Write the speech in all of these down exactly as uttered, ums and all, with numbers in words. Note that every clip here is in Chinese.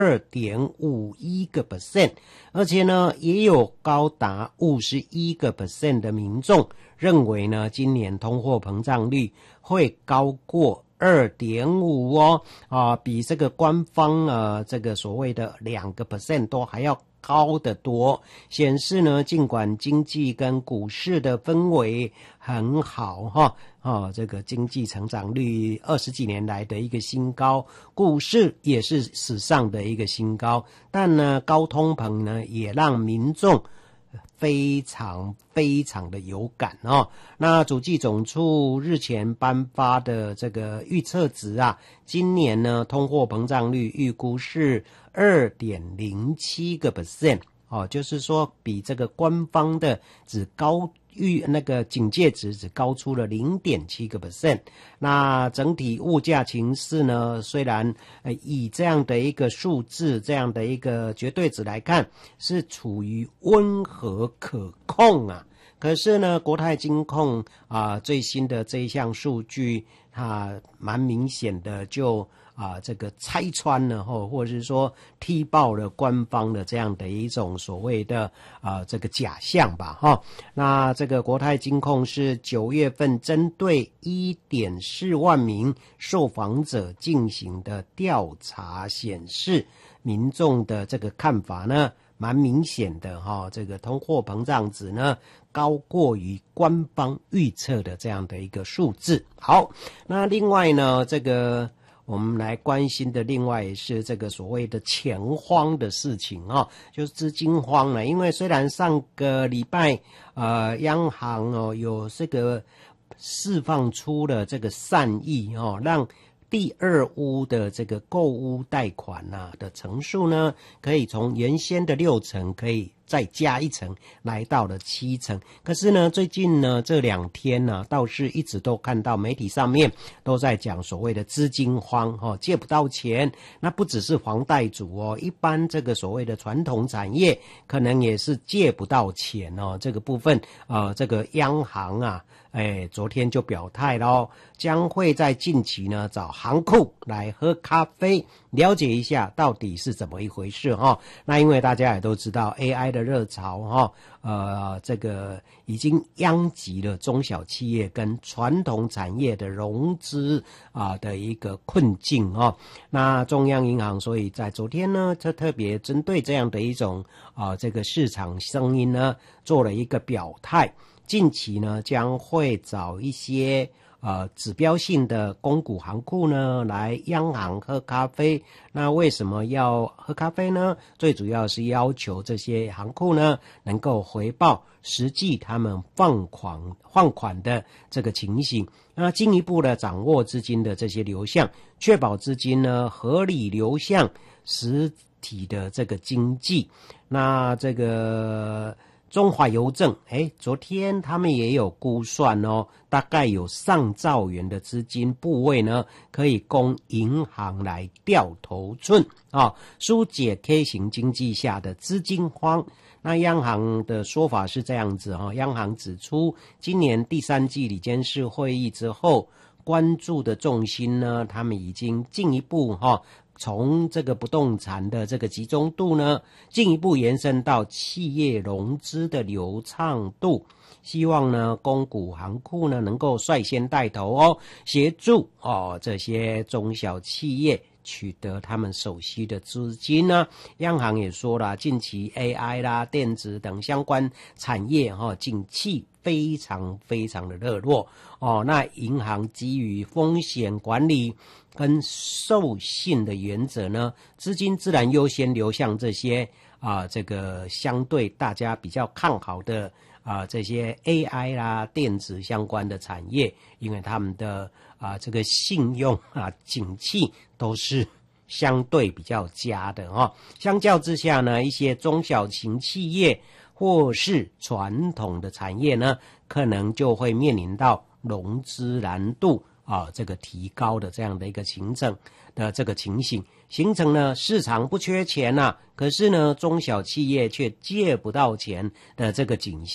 二点五一个 percent， 而且呢，也有高达五十一个 percent 的民众认为呢，今年通货膨胀率会高过二点五哦，啊，比这个官方呃这个所谓的两个 percent 都还要高得多，显示呢，尽管经济跟股市的氛围很好哈，哦，这个经济成长率二十几年来的一个新高，股市也是史上的一个新高，但呢，高通膨呢也让民众非常非常的有感哦。那主计总处日前颁发的这个预测值啊，今年呢通货膨胀率预估是 二点零七个 percent 哦，就是说比这个官方的只高预那个警戒值只高出了 零点七个 percent。 那整体物价情势呢，虽然呃以这样的一个数字这样的一个绝对值来看是处于温和可控啊，可是呢国泰金控啊、呃、最新的这一项数据它蛮明显的就啊，这个拆穿了或或者是说踢爆了官方的这样的一种所谓的啊这个假象吧哈。那这个国泰金控是九月份针对 一点四万名受访者进行的调查显示，民众的这个看法呢蛮明显的哈，这个通货膨胀值呢高过于官方预测的这样的一个数字。好，那另外呢，这个我们来关心的另外也是这个所谓的钱荒的事情啊、哦，就是资金荒了。因为虽然上个礼拜呃央行哦有这个释放出了这个善意哦，让第二屋的这个购屋贷款啊的成数呢，可以从原先的六成可以再加一层，来到了七成。可是呢，最近呢这两天呢、啊，倒是一直都看到媒体上面都在讲所谓的资金荒哦，借不到钱。那不只是房贷族哦，一般这个所谓的传统产业可能也是借不到钱哦。这个部分呃，这个央行啊。哎，昨天就表态咯，将会在近期呢找行库来喝咖啡，了解一下到底是怎么一回事哈、哦。那因为大家也都知道 A I 的热潮哈、哦，呃，这个已经殃及了中小企业跟传统产业的融资啊的一个困境哦。那中央银行所以在昨天呢，就特别针对这样的一种啊这个市场声音呢，做了一个表态。近期呢，将会找一些呃指标性的公股行库呢来央行喝咖啡。那为什么要喝咖啡呢？最主要是要求这些行库呢能够回报实际他们放款放款的这个情形，那进一步的掌握资金的这些流向，确保资金呢合理流向实体的这个经济。那这个中华邮政，哎，昨天他们也有估算哦，大概有上兆元的资金部位呢，可以供银行来调头寸啊、哦，疏解 K 型经济下的资金荒。那央行的说法是这样子哈、哦，央行指出，今年第三季理监事会议之后，关注的重心呢，他们已经进一步哈、哦。从这个不动产的这个集中度呢，进一步延伸到企业融资的流畅度，希望呢公股行库呢能够率先带头哦，协助哦这些中小企业取得他们所需的资金呢。央行也说了，近期 A I 啦、电子等相关产业哈、哦，景气非常非常的热络哦。那银行基于风险管理跟授信的原则呢，资金自然优先流向这些啊、呃，这个相对大家比较看好的啊、呃，这些 A I 啦、电子相关的产业，因为他们的啊、呃、这个信用啊、景气都是相对比较佳的哦。相较之下呢，一些中小型企业或是传统的产业呢，可能就会面临到融资难度啊，这个提高的这样的一个形成的这个情形，形成呢市场不缺钱啊，可是呢中小企业却借不到钱的这个景象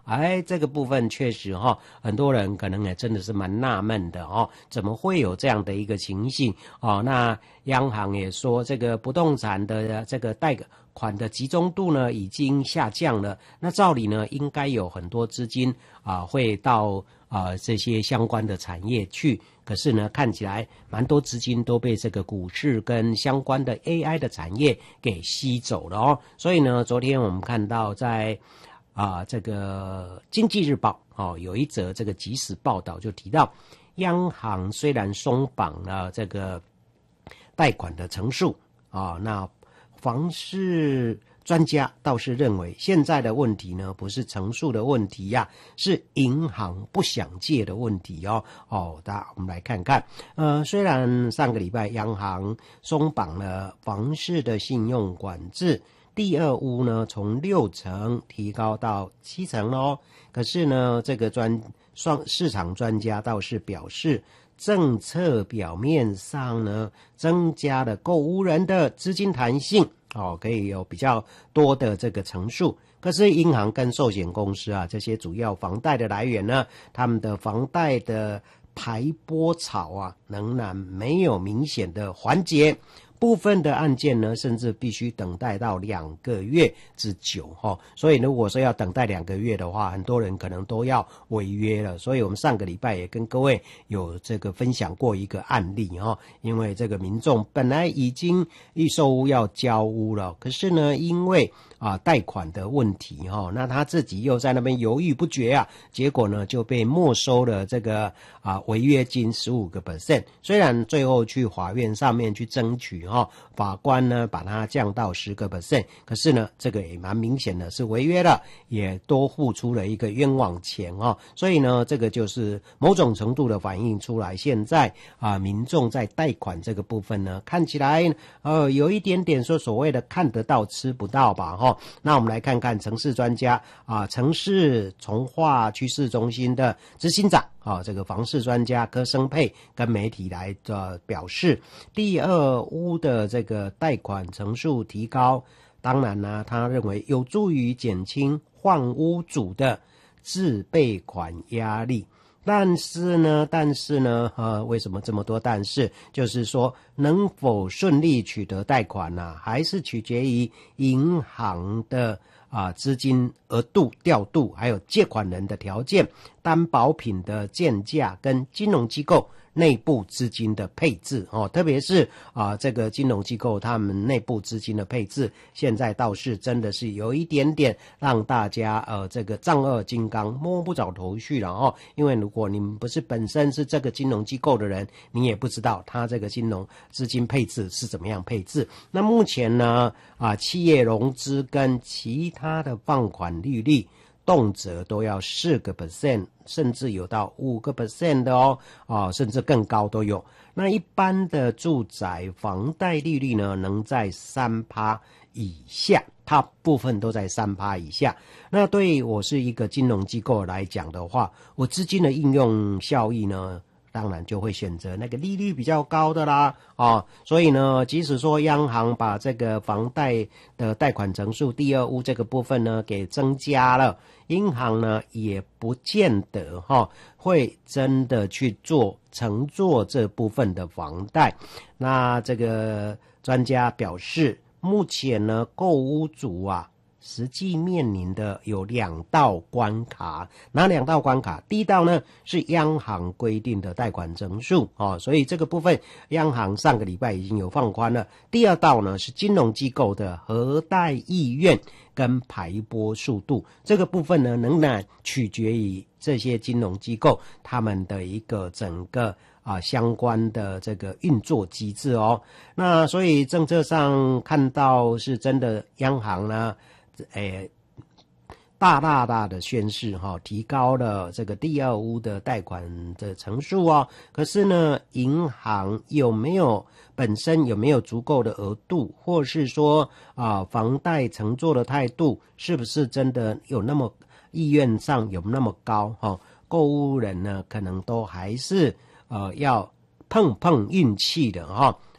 哎，这个部分确实哈、哦，很多人可能也真的是蛮纳闷的哦，怎么会有这样的一个情形哦？那央行也说，这个不动产的这个贷款的集中度呢已经下降了，那照理呢应该有很多资金啊会到啊这些相关的产业去，可是呢看起来蛮多资金都被这个股市跟相关的 A I 的产业给吸走了哦，所以呢昨天我们看到在啊这个经济日报哦有一则这个即时报道就提到，央行虽然松绑了这个贷款的成数啊，那房市专家倒是认为，现在的问题呢，不是成数的问题呀、啊，是银行不想借的问题哦。哦，大家我们来看看，呃，虽然上个礼拜央行松绑了房市的信用管制，第二屋呢从六成提高到七成哦，可是呢，这个专双市场专家倒是表示，政策表面上呢增加了购屋人的资金弹性哦，可以有比较多的这个成数。可是银行跟寿险公司啊这些主要房贷的来源呢，他们的房贷的排波潮啊仍然没有明显的缓解。部分的案件呢，甚至必须等待到两个月之久哈、哦，所以如果说要等待两个月的话，很多人可能都要违约了。所以我们上个礼拜也跟各位有这个分享过一个案例哈、哦，因为这个民众本来已经预售屋要交屋了，可是呢，因为啊贷款的问题哈、哦，那他自己又在那边犹豫不决啊，结果呢就被没收了这个啊违约金十五个 percent。虽然最后去法院上面去争取。哦，法官呢把它降到十个 percent， 可是呢，这个也蛮明显的是违约了，也多付出了一个冤枉钱哦，所以呢，这个就是某种程度的反映出来，现在啊，民众在贷款这个部分呢，看起来呃有一点点说所谓的看得到吃不到吧，哈、哦。那我们来看看城市专家啊，城市重划趋势中心的执行长。啊、哦，这个房市专家柯生佩跟媒体来呃表示，第二屋的这个贷款成数提高，当然呢，他认为有助于减轻换屋主的自备款压力。但是呢，但是呢，呃，为什么这么多但是？就是说，能否顺利取得贷款呢、啊，还是取决于银行的。啊，资金额度调度，还有借款人的条件、担保品的建价跟金融机构内部资金的配置哦，特别是啊这个金融机构他们内部资金的配置，现在倒是真的是有一点点让大家呃这个丈二金刚摸不着头绪了哦，因为如果你们不是本身是这个金融机构的人，你也不知道他这个金融资金配置是怎么样配置。那目前呢啊企业融资跟其他的放款利率动辄都要四个 percent， 甚至有到五个 percent 的哦，啊，甚至更高都有。那一般的住宅房贷利率呢，能在三趴以下，大部分都在三趴以下。那对我是一个金融机构来讲的话，我资金的应用效益呢？当然就会选择那个利率比较高的啦，哦，所以呢，即使说央行把这个房贷的贷款成数第二屋这个部分呢给增加了，银行呢也不见得哈、哦、会真的去做承做这部分的房贷。那这个专家表示，目前呢购屋主啊。实际面临的有两道关卡，哪两道关卡？第一道呢是央行规定的贷款成数哦，所以这个部分央行上个礼拜已经有放宽了。第二道呢是金融机构的核贷意愿跟排波速度，这个部分呢仍然取决于这些金融机构他们的一个整个啊相关的这个运作机制哦。那所以政策上看到是真的，央行呢。诶，大大大的宣示哈、哦，提高了这个第二屋的贷款的成数哦。可是呢，银行有没有本身有没有足够的额度，或是说啊，房贷承做的态度是不是真的有那么意愿上有那么高哈、哦？购屋人呢，可能都还是呃要碰碰运气的哈。哦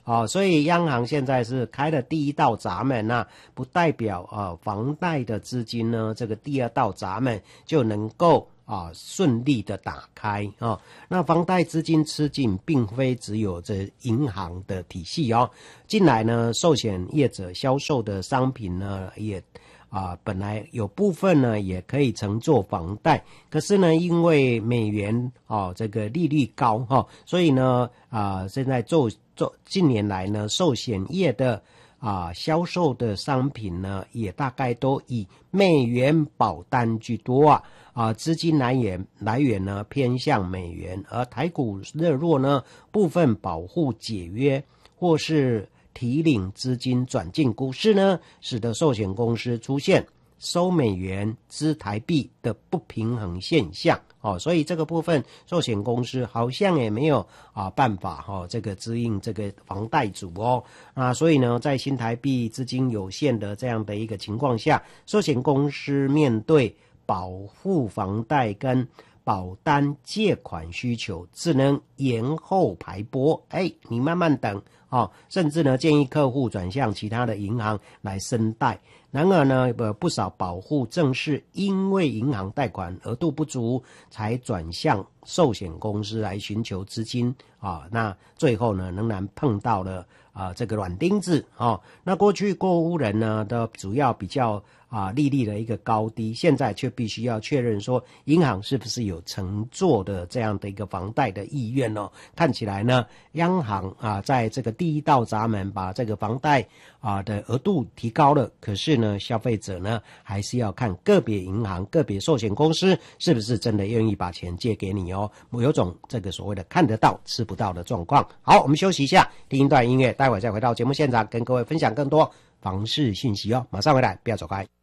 哦，所以央行现在是开了第一道闸门呐、啊，不代表啊房贷的资金呢，这个第二道闸门就能够啊顺利的打开啊。那房贷资金吃进，并非只有这银行的体系哦，进来呢，寿险业者销售的商品呢也。啊，本来有部分呢也可以承做房贷，可是呢，因为美元哦这个利率高哈、哦，所以呢啊，现在做做近年来呢，寿险业的啊销售的商品呢，也大概都以美元保单居多啊啊，资金来源来源呢偏向美元，而台股热络呢，部分保护解约或是。提领资金转进股市呢，使得寿险公司出现收美元支台币的不平衡现象哦，所以这个部分寿险公司好像也没有啊办法哈、哦，这个支应这个房贷主哦啊，所以呢，在新台币资金有限的这样的一个情况下，寿险公司面对保护房贷跟保单借款需求，只能延后排拨，哎，你慢慢等。哦，甚至呢，建议客户转向其他的银行来申贷。然而呢，呃，不少保户正是因为银行贷款额度不足，才转向寿险公司来寻求资金啊。那最后呢，仍然碰到了啊这个软钉子哦。那过去购屋人呢的主要比较啊利率的一个高低，现在却必须要确认说，银行是不是有承做的这样的一个房贷的意愿哦。看起来呢，央行啊在这个第一道闸门把这个房贷啊的额度提高了，可是呢，消费者呢还是要看个别银行、个别寿险公司是不是真的愿意把钱借给你哦。有种这个所谓的看得到吃不到的状况。好，我们休息一下，听一段音乐，待会再回到节目现场，跟各位分享更多房市讯息哦。马上回来，不要走开。